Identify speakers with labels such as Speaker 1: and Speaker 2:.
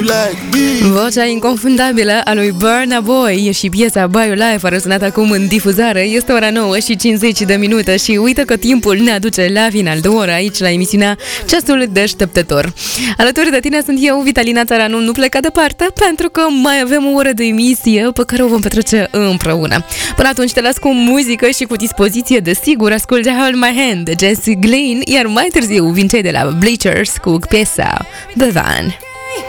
Speaker 1: Vocea inconfundabilă a lui Burna Boy și piesa Buy Your Life a răsunat acum în difuzare. Este ora 9:50 și uite că timpul ne aduce la final de oră aici la emisiunea Ceasul Deșteptător. Alături de tine sunt eu, Vitalina Țăranu, nu pleca departe pentru că mai avem o oră de emisie pe care o vom petrece împreună. Până atunci te las cu muzică și cu dispoziție, desigur, ascult Hold My Hand de Jesse Glynne, iar mai târziu vin cei de la Bleachers cu piesa The Van.